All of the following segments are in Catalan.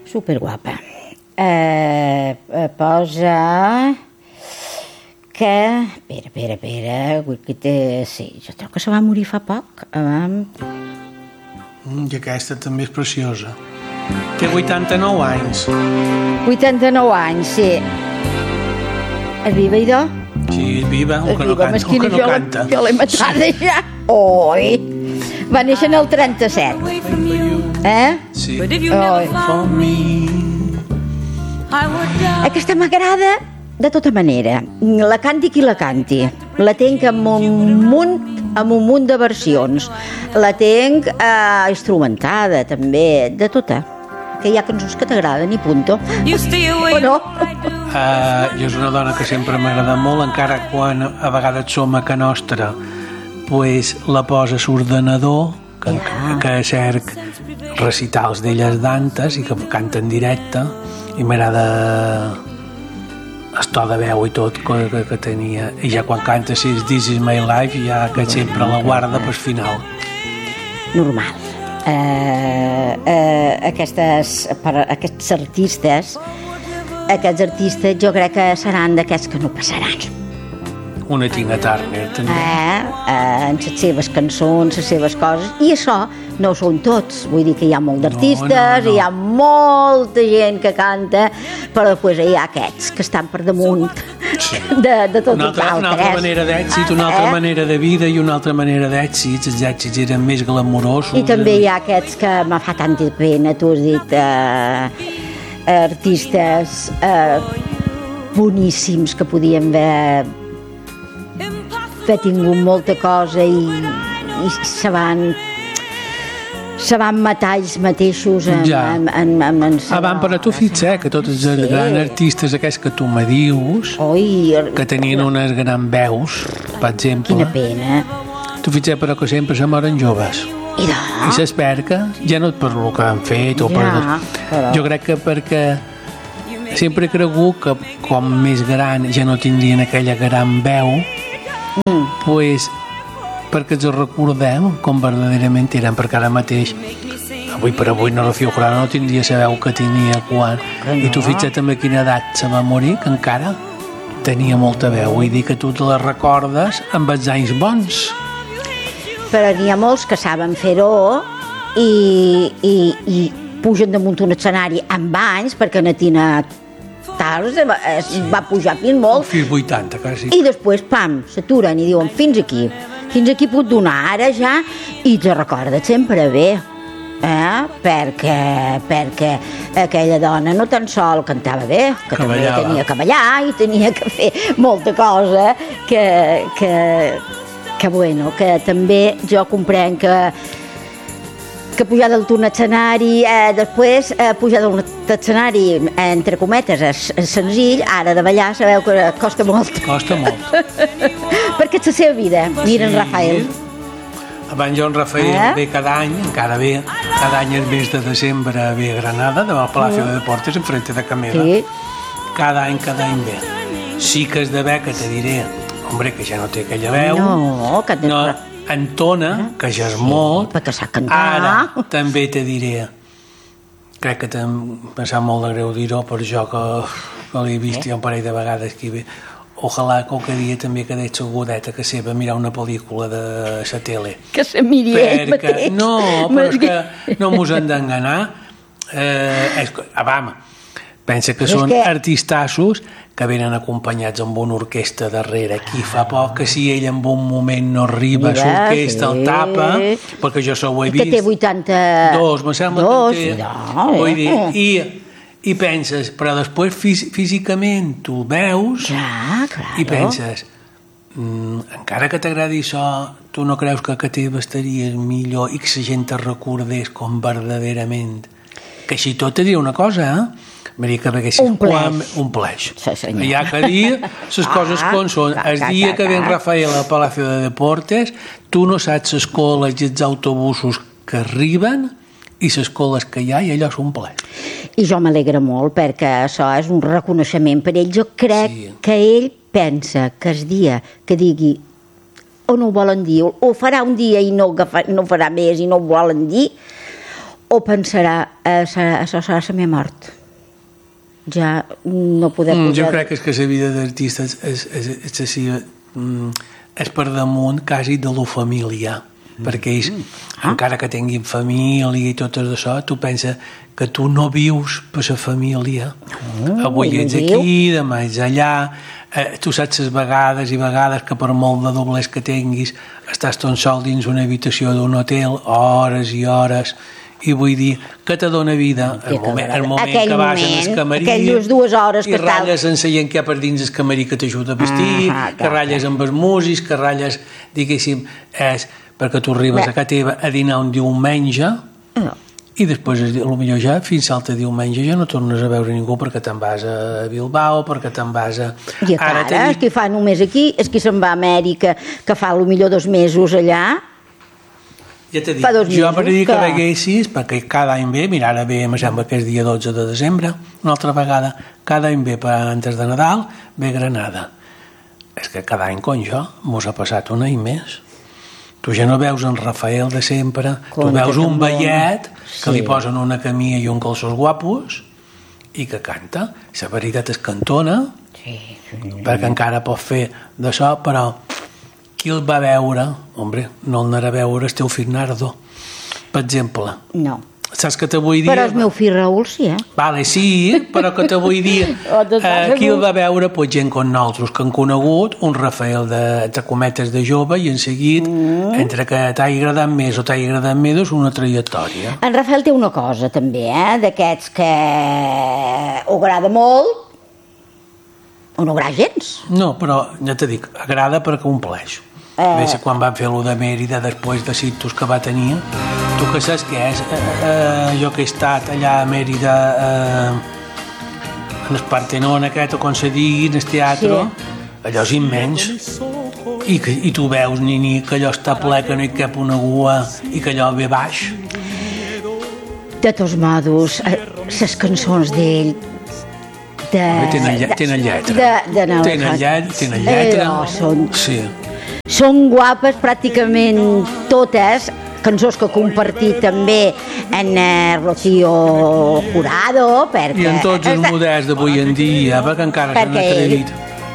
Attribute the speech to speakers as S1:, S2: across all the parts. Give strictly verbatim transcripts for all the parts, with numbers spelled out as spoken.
S1: Superguapa. Eh, posa que... Espera, espera, espera... Que té... Sí, jo trobo que se va morir fa poc. Um...
S2: I aquesta també és preciosa. Té vuitanta-nou anys.
S1: vuitanta-nou anys, sí. És viva, idò?
S2: Sí, és viva, un que no canta. Un que no canta.
S1: Jo l'he matada ja. Oi! Va néixer en el trenta-set. Eh?
S2: Sí.
S1: Oi. Aquesta m'agrada de tota manera. La canti qui la canti. La tenc amb un munt, amb un munt de versions. La tenc eh, instrumentada, també, de tota. Que hi ha cançons que t'agraden i punto. O no?
S2: Uh, jo és una dona que sempre m'agrada molt, encara quan a vegades som a Ca Nostra, pues, la posa a l'ordenador, que, yeah. que cerc recitals d'elles d'antes i que canta en directe, i m'agrada el to de veu i tot que, que, que tenia, i ja quan canta si This is my life, ja que sempre la guarda per final.
S1: Normal. Uh, uh, aquestes, per, aquests artistes aquests artistes jo crec que seran d'aquests que no passaran.
S2: Una Tina Turner també.
S1: Eh, eh, en les seves cançons, les seves coses, i això no ho són tots, vull dir que hi ha molt d'artistes, no, no, no. Hi ha molta gent que canta, però després hi ha aquests que estan per damunt sí. de, de tots
S2: una altra,
S1: els altres.
S2: Una altra manera d'èxit, una altra eh? manera de vida i una altra manera d'èxits, els èxits eren més glamorosos.
S1: I també hi ha aquests que me fa tanta pena, tu has dit, eh, artistes eh, boníssims que podien haver, haver tingut molta cosa i, i se van se van matar ells mateixos en,
S2: ja.
S1: en, en, en, en
S2: ah, van, però tu fixa't que tots els sí. grans artistes aquests que tu me dius
S1: Oi,
S2: que tenien unes grans veus, per exemple,
S1: quina pena,
S2: tu fixa't però que sempre se moren joves
S1: i,
S2: i s'espera que ja no per el que han fet o
S1: ja,
S2: per...
S1: però...
S2: jo crec que perquè sempre he cregut que com més gran ja no tindrien aquella gran veu mm. pues perquè ens recordem com verdaderament eren, perquè ara mateix avui per avui no Rocío Jurado no tindria la veu que tenia quan
S1: no.
S2: I tu fixa't també a quina edat se va morir, que encara tenia molta veu, vull dir que tu te la recordes amb els anys bons,
S1: però n'hi ha molts que saben fer-ho i, i, i pugen damunt un escenari amb anys, perquè na Tina Turner va, sí. va pujar fins molt
S2: fins vuitanta quasi,
S1: i després pam, s'aturen i diuen fins aquí fins aquí puc donar ara ja, i te recordes sempre bé, eh? perquè perquè aquella dona no tan sol cantava bé, que
S2: Cavallava.
S1: també tenia que ballar i tenia que fer molta cosa que, que que bueno, que també jo comprenc que que pujar del d'un escenari, eh, després eh, pujar d'un escenari, entre cometes, és, és senzill, ara de ballar sabeu que costa molt.
S2: Costa molt.
S1: Perquè és la seva vida. Mira en sí. Rafael.
S2: Abans jo en Rafael eh? ve cada any, encara ve, cada any el mes de desembre ve a Granada, davant el Palacio mm. de Deportes, enfrente de Camela. Sí. Cada any, cada any ve. Sí que és de bé que te diré, hombre, que ja no té aquella veu.
S1: No, que
S2: no, entona, que ja és
S1: sí,
S2: molt.
S1: perquè sap cantar.
S2: Ara també te diré, crec que em sap molt de greu dir-ho, per jo que, que l'he vist eh? un parell de vegades aquí bé. Ojalà qualque dia també quedés segudeta que seva mirar una pel·lícula de la tele.
S1: Que se miri ell mateix.
S2: No, però és que no mos hem d'enganar. Eh, és, abam, pensa que són que... artistassos que venen acompanyats amb una orquestra darrere. Aquí fa poc que si ell en un moment no arriba, l'orquestra sí. el tapa, perquè jo s'ho he vist.
S1: Que té vuitanta-dos,
S2: me sembla que té. No, vull dir, i, i penses, però després fí- físicament tu veus
S1: ja, claro.
S2: i penses, mm, encara que t'agradi això, tu no creus que a teva estaries millor i que la gent te recordés com verdaderament. Que així tot te diré una cosa, eh? M'agradaria que veguessis
S1: un pleix.
S2: Un pleix.
S1: Sí,
S2: hi ha que dir les coses
S1: ah,
S2: com són. El dia que ven Rafael al Palacio de Deportes, tu no saps les coles i els autobusos que arriben i les coles que hi ha, i allò és un pleix.
S1: I jo m'alegra molt perquè això és un reconeixement per ell. Jo crec sí. que ell pensa que el dia que digui o no ho volen dir, o farà un dia i no, no farà més i no ho volen dir, o pensarà, eh, serà, això serà la meva mort. Ja no poder
S2: mm,
S1: posar...
S2: Jo crec que és que la vida d'artista és, és, és, és, és, és per damunt quasi de lo familiar, mm. perquè ells, mm. ah. encara que tinguin família i tot això, tu penses que tu no vius per la família. Mm, avui ets aquí, demà ets allà, eh, tu saps les vegades i vegades que per molt de doblers que tinguis estàs tan sol dins una habitació d'un hotel hores i hores, i vull dir que te dona vida el moment, el moment que vas en el camarí
S1: aquelles dues hores
S2: i ratlles en seient que hi ha per dins el camarí que t'ajuda a vestir, ah, que ratlles amb els músics, que ratlles, diguéssim, és perquè tu arribes Bé. a casa teva a dinar un diumenge no. i després, potser ja, fins l'altre diumenge ja no tornes a veure ningú perquè te'n vas a Bilbao, perquè te'n vas a...
S1: I a cara, dic... és que fa només aquí, és que se'n va a Amèrica, que fa potser dos mesos allà.
S2: Ja t'he dit, jo per dir que, que veguessis, perquè cada any ve, mira, ara ve, em sembla que és dia dotze de desembre, una altra vegada, cada any ve per antes de Nadal, ve Granada. És que cada any, con jo, mos ha passat un any més. Tu ja no veus en Rafael de sempre, tu veus un vellet que li posen una camilla i un calçós guapos i que canta. La veritat és cantona, perquè encara pot fer d'això, però qui el va veure, hombre, no el anarà a veure el teu fill Nardo, per exemple.
S1: No.
S2: Saps què te vull dir?
S1: Però el meu fill Raül sí, eh?
S2: Vale, sí, però què te vull dir? eh, qui el va veure? Pues gent com nosaltres, que han conegut un Rafael de, entre cometes de jove i en seguit, mm. entre que t'hagi agradat més o t'hagi agradat més, és una trajectòria.
S1: En Rafael té una cosa, també, eh? D'aquests que ho agrada molt, o no agrada gens.
S2: No, però ja t'he dit, agrada perquè compleix. Eh... Bé, quan van fer allò de Mèrida, després de Citus que va tenir, tu que saps què és? Eh, eh, jo que he estat allà a Mèrida, eh, en el Partenón aquest, o com se digui, en el teatre, sí. allò és immens. I, que, I tu veus, Nini, que allò està ple, que no hi cap una gua, i que allò ve baix.
S1: De tots modos, les cançons d'ell, de,
S2: tenen, lle tenen lletra
S1: de, de no,
S2: tenen, lletra, tenen lletra
S1: eh, no, són,
S2: sí.
S1: són guapes pràcticament totes, cançons que he compartit també en eh, Rocío Jurado perquè,
S2: i en tots els models d'avui en dia perquè encara s'han atrevit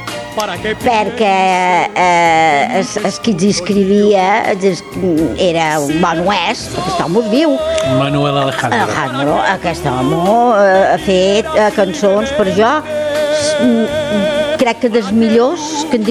S1: perquè eh, es, es qui ens escrivia es, era Manuel, aquest home és viu,
S2: Manuel Alejandro,
S1: Alejandro aquest home eh, ha fet eh, cançons per jo crec que dels millors que en